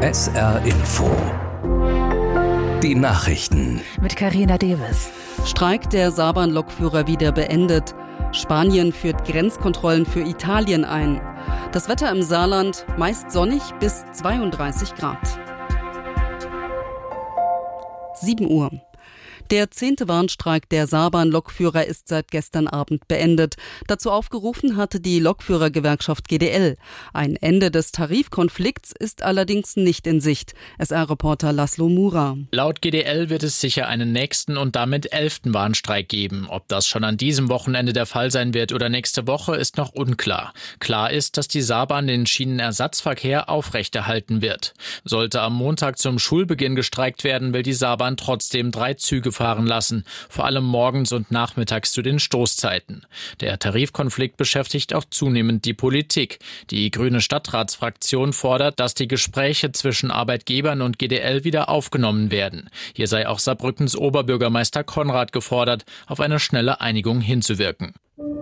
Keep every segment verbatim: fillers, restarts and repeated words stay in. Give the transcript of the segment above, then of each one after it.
S R Info. Die Nachrichten. Mit Carina Davis. Streik der Saarbahn-Lokführer wieder beendet. Spanien führt Grenzkontrollen für Italien ein. Das Wetter im Saarland meist sonnig bis zweiunddreißig Grad. sieben Uhr. Der zehnte Warnstreik der Saarbahn-Lokführer ist seit gestern Abend beendet. Dazu aufgerufen hatte die Lokführergewerkschaft G D L. Ein Ende des Tarifkonflikts ist allerdings nicht in Sicht. S R-Reporter Laszlo Mura. Laut G D L wird es sicher einen nächsten und damit elften Warnstreik geben. Ob das schon an diesem Wochenende der Fall sein wird oder nächste Woche, ist noch unklar. Klar ist, dass die Saarbahn den Schienenersatzverkehr aufrechterhalten wird. Sollte am Montag zum Schulbeginn gestreikt werden, will die Saarbahn trotzdem drei Züge fahren lassen, vor allem morgens und nachmittags zu den Stoßzeiten. Der Tarifkonflikt beschäftigt auch zunehmend die Politik. Die grüne Stadtratsfraktion fordert, dass die Gespräche zwischen Arbeitgebern und G D L wieder aufgenommen werden. Hier sei auch Saarbrückens Oberbürgermeister Konrad gefordert, auf eine schnelle Einigung hinzuwirken.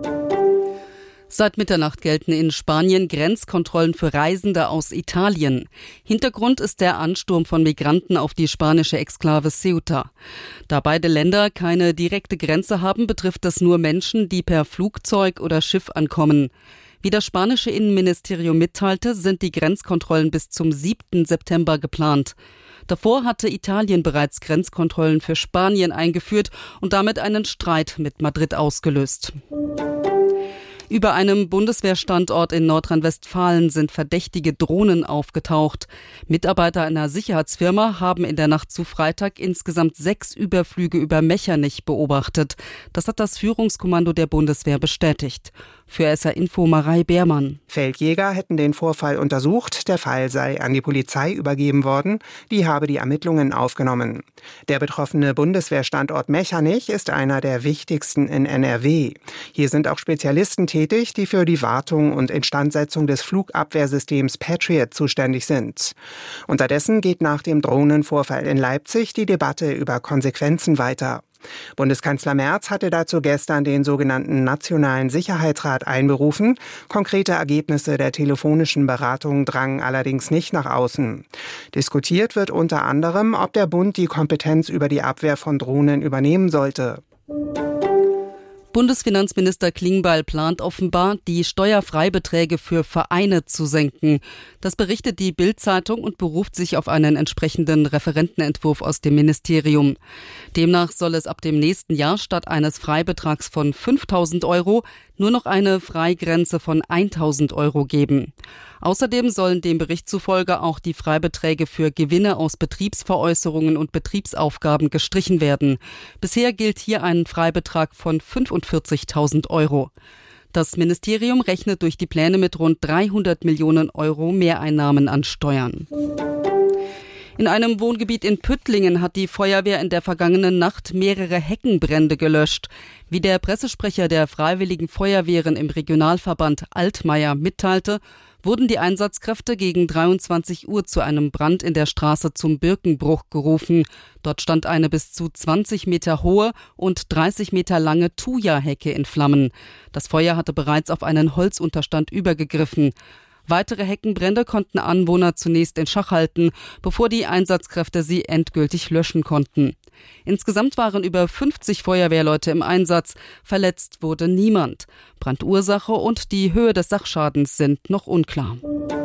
Seit Mitternacht gelten in Spanien Grenzkontrollen für Reisende aus Italien. Hintergrund ist der Ansturm von Migranten auf die spanische Exklave Ceuta. Da beide Länder keine direkte Grenze haben, betrifft das nur Menschen, die per Flugzeug oder Schiff ankommen. Wie das spanische Innenministerium mitteilte, sind die Grenzkontrollen bis zum siebten September geplant. Davor hatte Italien bereits Grenzkontrollen für Spanien eingeführt und damit einen Streit mit Madrid ausgelöst. Über einem Bundeswehrstandort in Nordrhein-Westfalen sind verdächtige Drohnen aufgetaucht. Mitarbeiter einer Sicherheitsfirma haben in der Nacht zu Freitag insgesamt sechs Überflüge über Mechernich beobachtet. Das hat das Führungskommando der Bundeswehr bestätigt. Für S R Info Marei Beermann. Feldjäger hätten den Vorfall untersucht, der Fall sei an die Polizei übergeben worden, die habe die Ermittlungen aufgenommen. Der betroffene Bundeswehrstandort Mechernich ist einer der wichtigsten in N R W. Hier sind auch Spezialisten tätig, die für die Wartung und Instandsetzung des Flugabwehrsystems Patriot zuständig sind. Unterdessen geht nach dem Drohnenvorfall in Leipzig die Debatte über Konsequenzen weiter. Bundeskanzler Merz hatte dazu gestern den sogenannten Nationalen Sicherheitsrat einberufen. Konkrete Ergebnisse der telefonischen Beratung drangen allerdings nicht nach außen. Diskutiert wird unter anderem, ob der Bund die Kompetenz über die Abwehr von Drohnen übernehmen sollte. Bundesfinanzminister Klingbeil plant offenbar, die Steuerfreibeträge für Vereine zu senken. Das berichtet die Bild-Zeitung und beruft sich auf einen entsprechenden Referentenentwurf aus dem Ministerium. Demnach soll es ab dem nächsten Jahr statt eines Freibetrags von fünftausend Euro nur noch eine Freigrenze von eintausend Euro geben. Außerdem sollen dem Bericht zufolge auch die Freibeträge für Gewinne aus Betriebsveräußerungen und Betriebsaufgaben gestrichen werden. Bisher gilt hier ein Freibetrag von fünfundvierzigtausend Euro. Das Ministerium rechnet durch die Pläne mit rund dreihundert Millionen Euro Mehreinnahmen an Steuern. In einem Wohngebiet in Püttlingen hat die Feuerwehr in der vergangenen Nacht mehrere Heckenbrände gelöscht. Wie der Pressesprecher der Freiwilligen Feuerwehren im Regionalverband Altmaier mitteilte, wurden die Einsatzkräfte gegen dreiundzwanzig Uhr zu einem Brand in der Straße zum Birkenbruch gerufen. Dort stand eine bis zu zwanzig Meter hohe und dreißig Meter lange Thuja-Hecke in Flammen. Das Feuer hatte bereits auf einen Holzunterstand übergegriffen. Weitere Heckenbrände konnten Anwohner zunächst in Schach halten, bevor die Einsatzkräfte sie endgültig löschen konnten. Insgesamt waren über fünfzig Feuerwehrleute im Einsatz. Verletzt wurde niemand. Brandursache und die Höhe des Sachschadens sind noch unklar.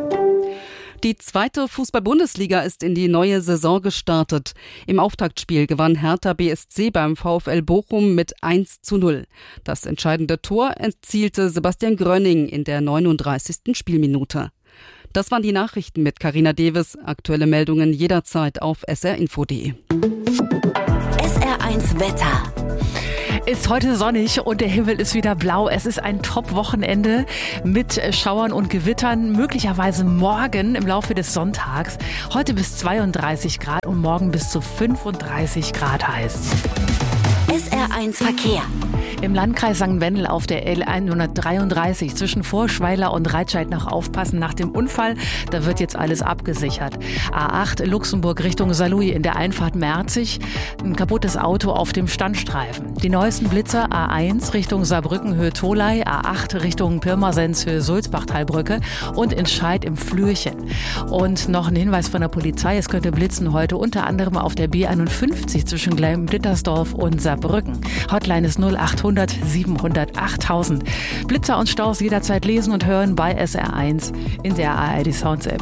Die zweite Fußball-Bundesliga ist in die neue Saison gestartet. Im Auftaktspiel gewann Hertha B S C beim VfL Bochum mit eins zu null. Das entscheidende Tor erzielte Sebastian Grönning in der neununddreißigsten Spielminute. Das waren die Nachrichten mit Carina Davis. Aktuelle Meldungen jederzeit auf s r info punkt d e. S R eins Wetter. Ist heute sonnig und der Himmel ist wieder blau. Es ist ein Top-Wochenende mit Schauern und Gewittern, möglicherweise morgen im Laufe des Sonntags. Heute bis zweiunddreißig Grad und morgen bis zu fünfunddreißig Grad heiß. S R eins Verkehr. Im Landkreis Sankt Wendel auf der L hundertdreiunddreißig zwischen Vorschweiler und Reitscheid noch aufpassen nach dem Unfall. Da wird jetzt alles abgesichert. A acht Luxemburg Richtung Saarlouis in der Einfahrt Merzig. Ein kaputtes Auto auf dem Standstreifen. Die neuesten Blitzer A eins Richtung Saarbrücken Höhe Tholey, A acht Richtung Pirmasens Höhe Sulzbachtalbrücke und in Scheid im Flürchen. Und noch ein Hinweis von der Polizei, es könnte blitzen heute unter anderem auf der B einundfünfzig zwischen Gleim-Dittersdorf und Saarbrücken. Hotline ist null achthundert siebenhundert achttausend. Blitzer und Staus jederzeit lesen und hören bei S R eins in der A R D Sounds App.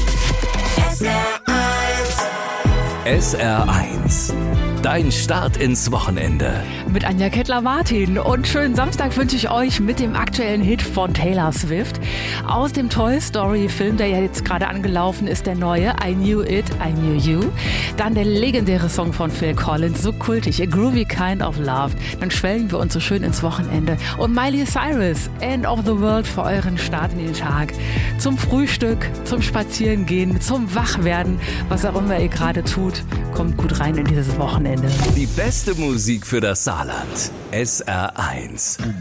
S R eins. Dein Start ins Wochenende. Mit Anja Kettler-Martin. Und schönen Samstag wünsche ich euch mit dem aktuellen Hit von Taylor Swift. Aus dem Toy Story Film, der ja jetzt gerade angelaufen ist, der neue I Knew It, I Knew You. Dann der legendäre Song von Phil Collins, so kultig, A Groovy Kind of Love. Dann schwelgen wir uns so schön ins Wochenende. Und Miley Cyrus, End of the World für euren Start in den Tag. Zum Frühstück, zum Spazierengehen, zum Wachwerden, was auch immer ihr gerade tut. Kommt gut rein in dieses Wochenende. Die beste Musik für das Saarland. S R eins.